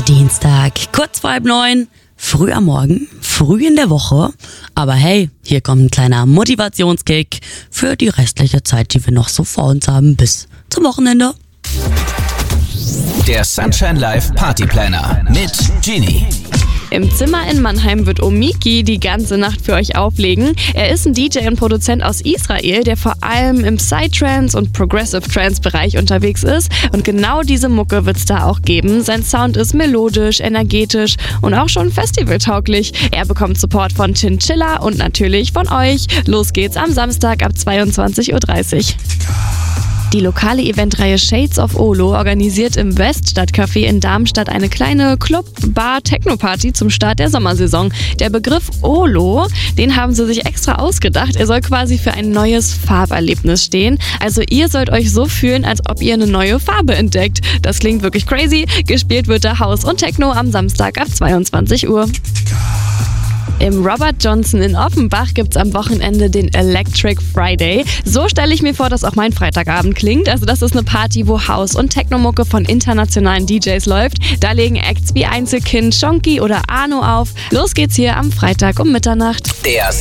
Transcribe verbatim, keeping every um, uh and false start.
Dienstag, kurz vor halb neun, früh am Morgen, früh in der Woche. Aber hey, hier kommt ein kleiner Motivationskick für die restliche Zeit, die wir noch so vor uns haben, bis zum Wochenende. Der Sunshine Live Party Planner mit Genie. Im Zimmer in Mannheim wird Omiki die ganze Nacht für euch auflegen. Er ist ein D J und Produzent aus Israel, der vor allem im Psytrance und Progressive Trance Bereich unterwegs ist. Und genau diese Mucke wird's da auch geben. Sein Sound ist melodisch, energetisch und auch schon festivaltauglich. Er bekommt Support von Chinchilla und natürlich von euch. Los geht's am Samstag ab zweiundzwanzig Uhr dreißig. Die lokale Eventreihe Shades of Olo organisiert im Weststadtcafé in Darmstadt eine kleine Club-Bar-Techno-Party zum Start der Sommersaison. Der Begriff Olo, den haben sie sich extra ausgedacht. Er soll quasi für ein neues Farberlebnis stehen. Also ihr sollt euch so fühlen, als ob ihr eine neue Farbe entdeckt. Das klingt wirklich crazy. Gespielt wird da House und Techno am Samstag ab zweiundzwanzig Uhr. Im Robert Johnson in Offenbach gibt's am Wochenende den Electric Friday. So stelle ich mir vor, dass auch mein Freitagabend klingt. Also das ist eine Party, wo House- und Technomucke von internationalen D Js läuft. Da legen Acts wie Einzelkind, Shonky oder Arno auf. Los geht's hier am Freitag um Mitternacht. Der